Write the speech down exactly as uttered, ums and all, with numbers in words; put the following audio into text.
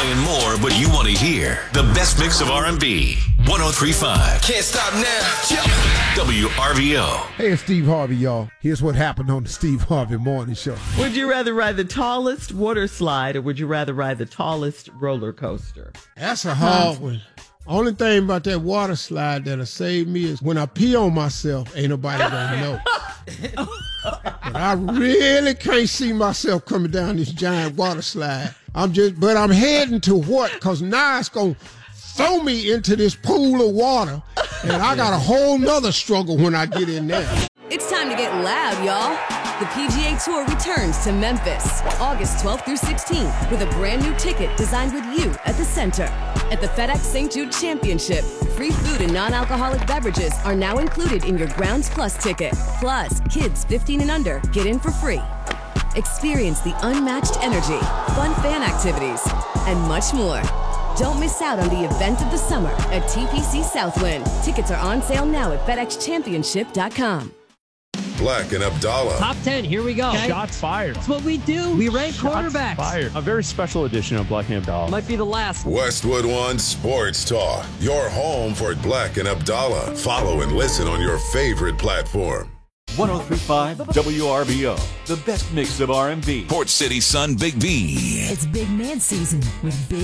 playing more of what you want to hear. The best mix of R and B. one oh three point five. Can't stop now. W R V O. Hey, it's Steve Harvey, y'all. Here's what happened on the Steve Harvey Morning Show. Would you rather ride the tallest water slide or would you rather ride the tallest roller coaster? That's a hard one. Only thing about that water slide that'll save me is when I pee on myself, ain't nobody gonna know. But I really can't see myself coming down this giant water slide. I'm just, but I'm heading to what? Because now it's gonna throw me into this pool of water, and I got a whole nother struggle when I get in there. It's time to get loud, y'all. The P G A Tour returns to Memphis, August twelfth through sixteenth, with a brand new ticket designed with you at the center. At the FedEx Saint Jude Championship, free food and non-alcoholic beverages are now included in your Grounds Plus ticket. Plus, kids fifteen and under get in for free. Experience the unmatched energy, fun fan activities, and much more. Don't miss out on the event of the summer at T P C Southwind. Tickets are on sale now at FedEx Championship dot com. Black and Abdallah. Top ten, here we go. Okay. Shots fired. That's what we do. We rank Shots quarterbacks. Fired. A very special edition of Black and Abdallah. Might be the last. Westwood One Sports Talk. Your home for Black and Abdallah. Follow and listen on your favorite platform. one oh three point five W R V O. The best mix of R and B. Port City Sun Big B. It's big man season with Big